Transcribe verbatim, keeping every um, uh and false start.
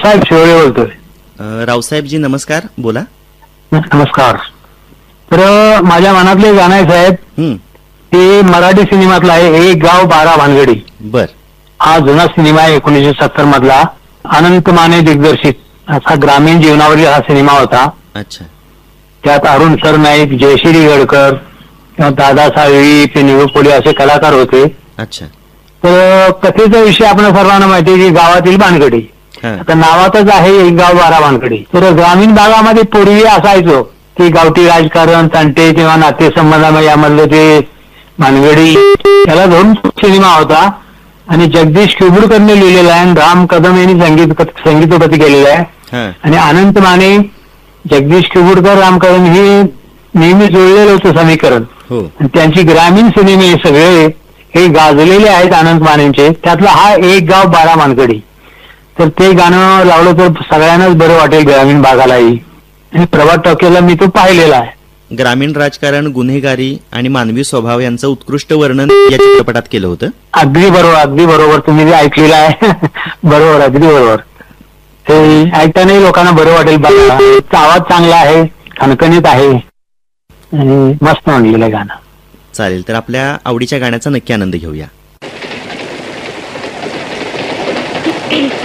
रावसाहेब शिवळे बोलतोय. अ, रावसाहेबजी नमस्कार, बोला. नमस्कार. तर माझ्या मनातले गाणं आहे साहेब, हं, ते मराठी सिनेमातलं आहे, एक गाव बारा भानगडी. बर. हा जुना सिनेमा आहे एकोणीसशे सत्तर मधला, अनंत माने दिग्दर्शित असा ग्रामीण जीवनावरील हा सिनेमा होता. अच्छा. त्यात अरुण सरनाईक, जयश्री गडकर, दादा साळवी, पिनिव कोळी असे कलाकार होते. अच्छा. तर कथेचा विषय आपल्या सर्वांना माहिती आहे की गावातील भानगडी. हा. आता नावातच आहे एक गाव बारा भानगडी. तर ग्रामीण भागामध्ये पूर्वी असायचो की गावठी राजकारण, तंटे किंवा नातेसंबंधामध्ये यामधलं ते भानगडी त्याला धरून सिनेमा होता आणि जगदीश किबुडकरने लिहिलेला आहे आणि राम कदम यांनी संगीत संगीतोपती केलेला आहे. हा. आणि अनंत माने, जगदीश किबुडकर, राम कदम हे नेहमी जुळलेलं होतं समीकरण. हो. आणि त्यांची ग्रामीण सिनेमे सगळे हे गाजलेले आहेत अनंत मानेंचे. त्यातला हा एक गाव बारा भानगडी. तर ते गाणं लावलं तर सगळ्यांनाच बरं वाटेल ग्रामीण भागालाही. आणि प्रभात टॉकीजला मी तो पाहिलेला आहे. ग्रामीण राजकारण, गुन्हेगारी आणि मानवी स्वभाव यांचं उत्कृष्ट वर्णन या चित्रपटात केलं होतं. अगदी बरोबर, अगदी बरोबर. तुम्ही जे ऐकलेलं आहे बरोबर, अगदी बरोबर. ते ऐकतानाही लोकांना बरं वाटेल. बघा, आवाज चांगला आहे, खणखणीत आहे आणि मस्त म्हणलेलं गाणं. चालेल, तर आपल्या आवडीच्या गाण्याचा नक्की आनंद घेऊया.